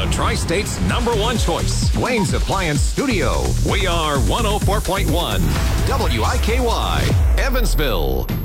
The Tri-State's #1 choice. Wayne's Appliance Studio. We are 104.1 WIKY, Evansville.